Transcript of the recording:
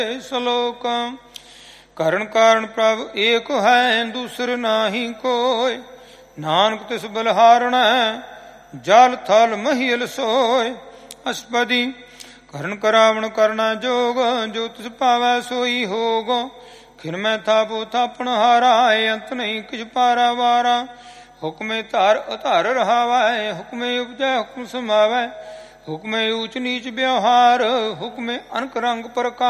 ਸਲੋਕ ਕਰਨ ਕਾਰਨ ਪ੍ਰਭ ਏਕ ਹੈ, ਦੂਸਰ ਨਾਹੀ ਕੋਇ। ਨਾਨਕ ਤਿਸ ਬਲਹਾਰਣਾ, ਜਲ ਥਲ ਮਹੀਲ ਸੋਇ। ਅਸਪਦੀ ਕਰਨ ਕਰਾਵਣ ਕਰਨਾ ਜੋਗ, ਜੋ ਤਿਸ ਭਾਵੈ ਸੋਈ ਹੋਗ। ਖਿਨ ਮੈਂ ਥਾਪੋ ਥਾਪਣ ਹਾਰਾ, ਅੰਤ ਨਹੀਂ ਕਿਛ ਪਾਰਾ ਵਾਰਾ। ਹੁਕਮੇ ਧਰ ਅਧਰ ਰਹਾਵੈ, ਹੁਕਮੇ ਉਪਜੈ ਹੁਕਮ ਸਮਾਵੈ। ਹੁਕਮੇ ਊਚ ਨੀਚ ਵਿਵਹਾਰ, ਹੁਕਮੇ ਅਨਕ ਰੰਗ ਪ੍ਰਕਾਰ।